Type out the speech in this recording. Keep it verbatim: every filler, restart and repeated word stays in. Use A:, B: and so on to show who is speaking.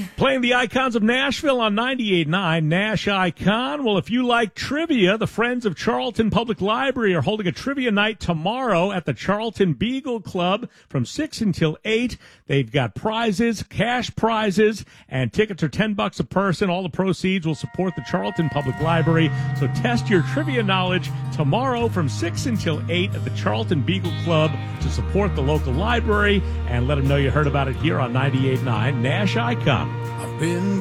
A: Bye.
B: Playing the icons of Nashville on ninety-eight point nine Nash Icon. Well, if you like trivia, the Friends of Charlton Public Library are holding a trivia night tomorrow at the Charlton Beagle Club from six until eight. They've got prizes, cash prizes, and tickets are ten bucks a person. All the proceeds will support the Charlton Public Library. So test your trivia knowledge tomorrow from six until eight at the Charlton Beagle Club to support the local library, and let them know you heard about it here on ninety-eight point nine Nash Icon.
C: I've been